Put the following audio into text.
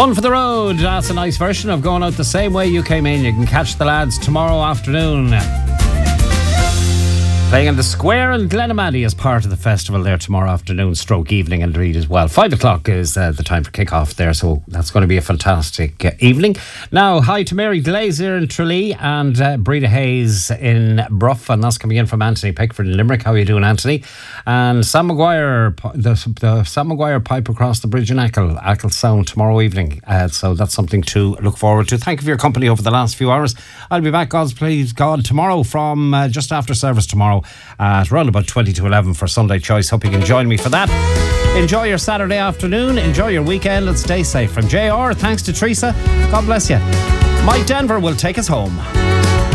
One for the road. That's a nice version of Going Out the Same Way You Came In. You can catch the lads tomorrow afternoon. Playing in the Square in Glenamaddy as part of the festival there tomorrow afternoon, stroke evening indeed as well. 5 o'clock is the time for kick-off there, so that's going to be a fantastic evening. Now, hi to Mary Glazer in Tralee and Breda Hayes in Bruff, and that's coming in from Anthony Pickford in Limerick. How are you doing, Anthony? And Sam Maguire, the Sam Maguire pipe across the bridge in Achill Sound tomorrow evening. So that's something to look forward to. Thank you for your company over the last few hours. I'll be back, God's please God, tomorrow from just after service tomorrow at around about 20 to 11 for Sunday Choice. Hope you can join me for that. Enjoy your Saturday afternoon, enjoy your weekend and stay safe. From JR, thanks to Teresa, God bless you. Mike Denver will take us home.